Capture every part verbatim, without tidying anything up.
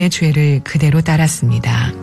죄를 그대로 따랐습니다.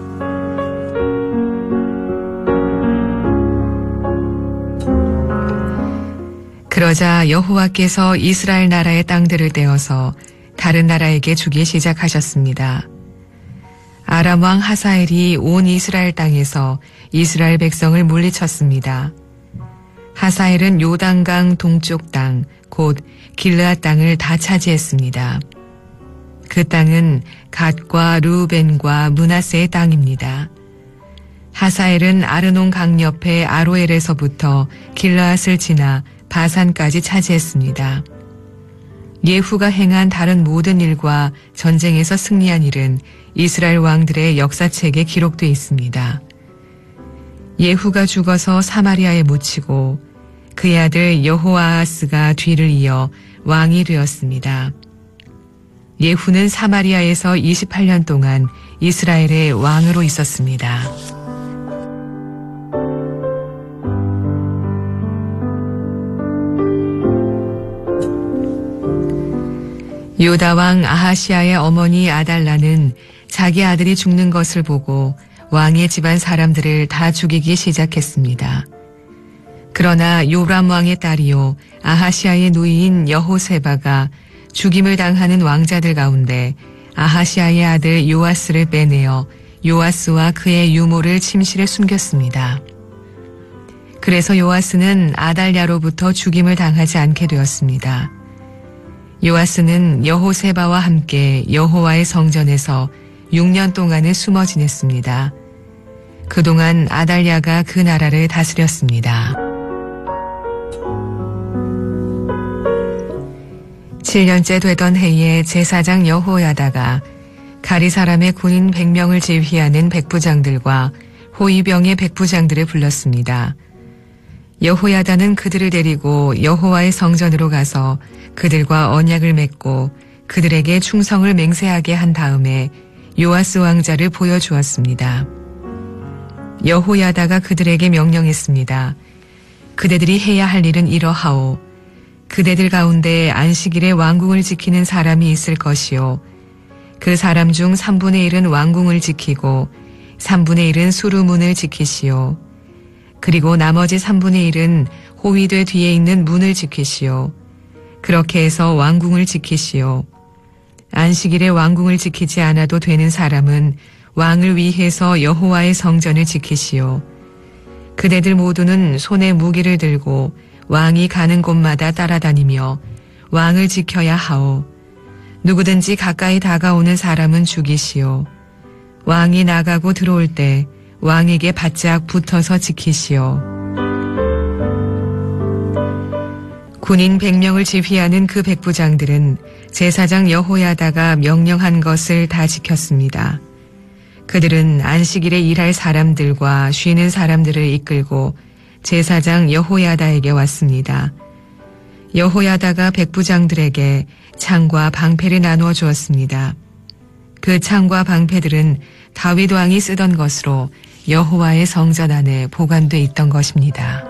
그러자 여호와께서 이스라엘 나라의 땅들을 떼어서 다른 나라에게 주기 시작하셨습니다. 아람 왕 하사엘이 온 이스라엘 땅에서 이스라엘 백성을 물리쳤습니다. 하사엘은 요단강 동쪽 땅, 곧 길르앗 땅을 다 차지했습니다. 그 땅은 갓과 르우벤과 므낫세의 땅입니다. 하사엘은 아르논 강 옆의 아로엘에서부터 길르앗을 지나 바산까지 차지했습니다. 예후가 행한 다른 모든 일과 전쟁에서 승리한 일은 이스라엘 왕들의 역사책에 기록되어 있습니다. 예후가 죽어서 사마리아에 묻히고 그의 아들 여호아하스가 뒤를 이어 왕이 되었습니다. 예후는 사마리아에서 이십팔 년 동안 이스라엘의 왕으로 있었습니다. 유다 왕 아하시아의 어머니 아달라는 자기 아들이 죽는 것을 보고 왕의 집안 사람들을 다 죽이기 시작했습니다. 그러나 요람 왕의 딸이요 아하시아의 누이인 여호세바가 죽임을 당하는 왕자들 가운데 아하시아의 아들 요아스를 빼내어 요아스와 그의 유모를 침실에 숨겼습니다. 그래서 요아스는 아달랴로부터 죽임을 당하지 않게 되었습니다. 요아스는 여호세바와 함께 여호와의 성전에서 육 년 동안을 숨어 지냈습니다. 그동안 아달랴가 그 나라를 다스렸습니다. 칠 년째 되던 해에 제사장 여호야다가 가리 사람의 군인 백 명을 지휘하는 백부장들과 호위병의 백부장들을 불렀습니다. 여호야다는 그들을 데리고 여호와의 성전으로 가서 그들과 언약을 맺고 그들에게 충성을 맹세하게 한 다음에 요아스 왕자를 보여주었습니다. 여호야다가 그들에게 명령했습니다. 그대들이 해야 할 일은 이러하오. 그대들 가운데 안식일에 왕궁을 지키는 사람이 있을 것이요. 그 사람 중 삼분의 일은 왕궁을 지키고 삼분의 일은 수루문을 지키시오. 그리고 나머지 삼분의 일은 호위대 뒤에 있는 문을 지키시오. 그렇게 해서 왕궁을 지키시오. 안식일에 왕궁을 지키지 않아도 되는 사람은 왕을 위해서 여호와의 성전을 지키시오. 그대들 모두는 손에 무기를 들고 왕이 가는 곳마다 따라다니며 왕을 지켜야 하오. 누구든지 가까이 다가오는 사람은 죽이시오. 왕이 나가고 들어올 때 왕에게 바짝 붙어서 지키시오. 군인 백 명을 지휘하는 그 백부장들은 제사장 여호야다가 명령한 것을 다 지켰습니다. 그들은 안식일에 일할 사람들과 쉬는 사람들을 이끌고 제사장 여호야다에게 왔습니다. 여호야다가 백부장들에게 창과 방패를 나누어 주었습니다. 그 창과 방패들은 다윗 왕이 쓰던 것으로 여호와의 성전 안에 보관돼 있던 것입니다.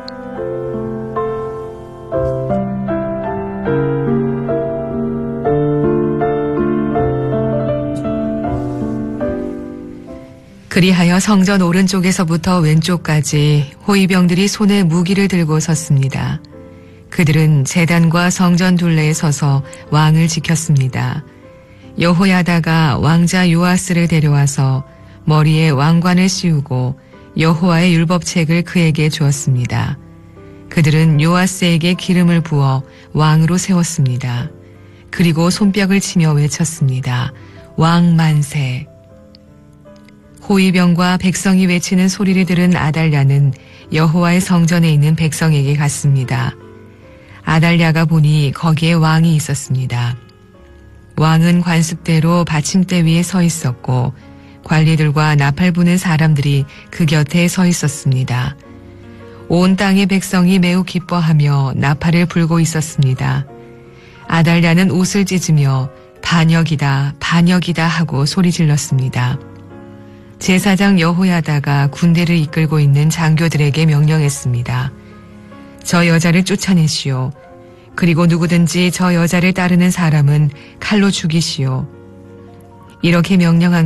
그리하여 성전 오른쪽에서부터 왼쪽까지 호위병들이 손에 무기를 들고 섰습니다. 그들은 제단과 성전 둘레에 서서 왕을 지켰습니다. 여호야다가 왕자 요아스를 데려와서 머리에 왕관을 씌우고 여호와의 율법책을 그에게 주었습니다. 그들은 요아스에게 기름을 부어 왕으로 세웠습니다. 그리고 손뼉을 치며 외쳤습니다. 왕 만세! 호위병과 백성이 외치는 소리를 들은 아달랴는 여호와의 성전에 있는 백성에게 갔습니다. 아달랴가 보니 거기에 왕이 있었습니다. 왕은 관습대로 받침대 위에 서 있었고 관리들과 나팔 부는 사람들이 그 곁에 서 있었습니다. 온 땅의 백성이 매우 기뻐하며 나팔을 불고 있었습니다. 아달랴는 옷을 찢으며 반역이다, 반역이다 하고 소리 질렀습니다. 제사장 여호야다가 군대를 이끌고 있는 장교들에게 명령했습니다. 저 여자를 쫓아내시오. 그리고 누구든지 저 여자를 따르는 사람은 칼로 죽이시오. 이렇게 명령한